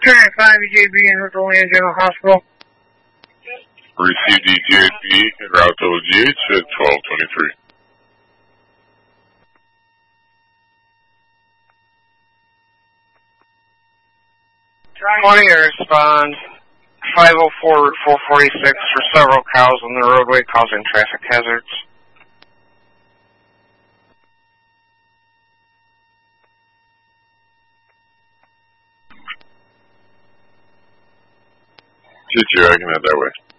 Turn 5 EJB in Riverland General Hospital. Received EJB en route to OGH at 1223. Trying to respond 504 Route 446 for several cows on the roadway causing traffic hazards. Teacher, I can head that way.